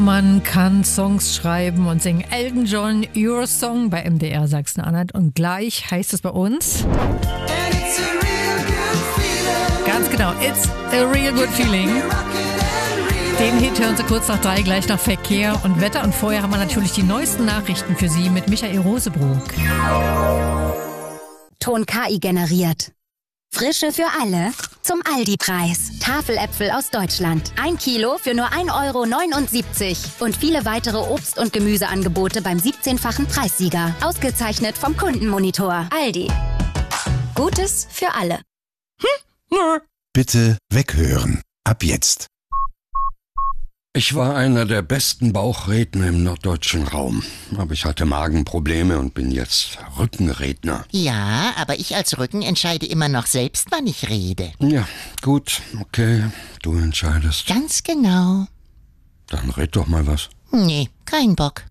Man kann Songs schreiben und singen. Elton John, Your Song bei MDR Sachsen-Anhalt. Und gleich heißt es bei uns... Ganz genau, It's a Real Good Feeling. Den Hit hören Sie kurz nach 3, gleich nach Verkehr und Wetter. Und vorher haben wir natürlich die neuesten Nachrichten für Sie mit Michael Rosebrook. Ton KI generiert. Frische für alle zum Aldi-Preis. Tafeläpfel aus Deutschland. 1 Kilo für nur 1,79 € und viele weitere Obst- und Gemüseangebote beim 17-fachen Preissieger. Ausgezeichnet vom Kundenmonitor. Aldi. Gutes für alle. Bitte weghören. Ab jetzt. Ich war einer der besten Bauchredner im norddeutschen Raum. Aber ich hatte Magenprobleme und bin jetzt Rückenredner. Ja, aber ich als Rücken entscheide immer noch selbst, wann ich rede. Ja, gut, okay, du entscheidest. Ganz genau. Dann red doch mal was. Nee, kein Bock.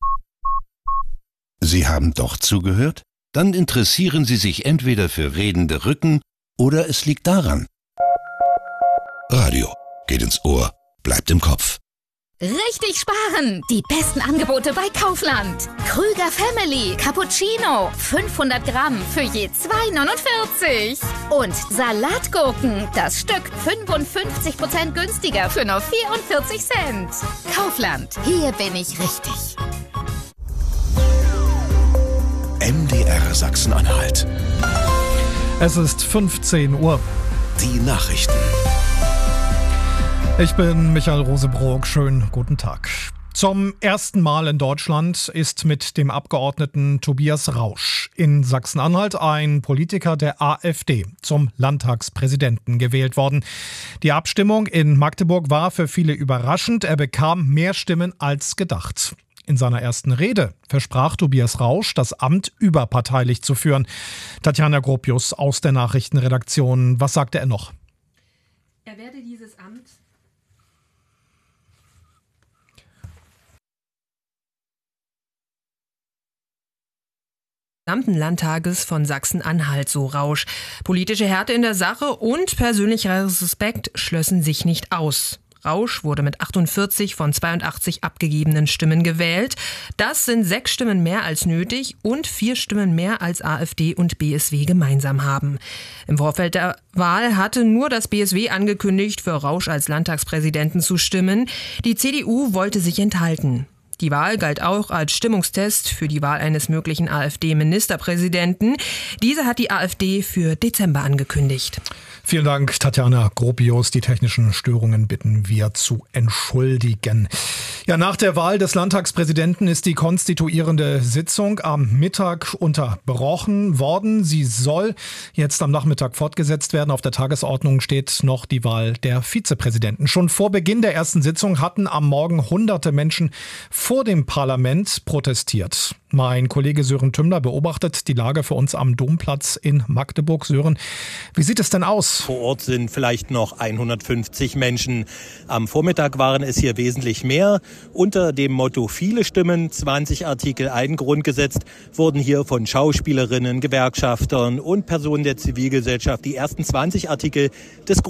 Sie haben doch zugehört? Dann interessieren Sie sich entweder für redende Rücken oder es liegt daran. Radio geht ins Ohr, bleibt im Kopf. Richtig sparen! Die besten Angebote bei Kaufland. Krüger Family Cappuccino 500 Gramm für je 2,49. Und Salatgurken, das Stück 55% günstiger für nur 44 Cent. Kaufland, hier bin ich richtig. MDR Sachsen-Anhalt. Es ist 15 Uhr. Die Nachrichten. Ich bin Michael Rosebrook. Schönen guten Tag. Zum ersten Mal in Deutschland ist mit dem Abgeordneten Tobias Rausch in Sachsen-Anhalt ein Politiker der AfD zum Landtagspräsidenten gewählt worden. Die Abstimmung in Magdeburg war für viele überraschend. Er bekam mehr Stimmen als gedacht. In seiner ersten Rede versprach Tobias Rausch, das Amt überparteilich zu führen. Tatjana Gropius aus der Nachrichtenredaktion. Was sagte er noch? Er werde dieses Amt gesamten Landtages von Sachsen-Anhalt, so Rausch. Politische Härte in der Sache und persönlicher Respekt schlössen sich nicht aus. Rausch wurde mit 48 von 82 abgegebenen Stimmen gewählt. Das sind 6 Stimmen mehr als nötig und 4 Stimmen mehr als AfD und BSW gemeinsam haben. Im Vorfeld der Wahl hatte nur das BSW angekündigt, für Rausch als Landtagspräsidenten zu stimmen. Die CDU wollte sich enthalten. Die Wahl galt auch als Stimmungstest für die Wahl eines möglichen AfD-Ministerpräsidenten. Diese hat die AfD für Dezember angekündigt. Vielen Dank, Tatjana Gropius. Die technischen Störungen bitten wir zu entschuldigen. Ja, nach der Wahl des Landtagspräsidenten ist die konstituierende Sitzung am Mittag unterbrochen worden. Sie soll jetzt am Nachmittag fortgesetzt werden. Auf der Tagesordnung steht noch die Wahl der Vizepräsidenten. Schon vor Beginn der ersten Sitzung hatten am Morgen hunderte Menschen vor dem Parlament protestiert. Mein Kollege Sören Tümmler beobachtet die Lage für uns am Domplatz in Magdeburg. Sören, wie sieht es denn aus? Vor Ort sind vielleicht noch 150 Menschen. Am Vormittag waren es hier wesentlich mehr. Unter dem Motto viele Stimmen, 20 Artikel ein Grundgesetz, wurden hier von Schauspielerinnen, Gewerkschaftern und Personen der Zivilgesellschaft die ersten 20 Artikel des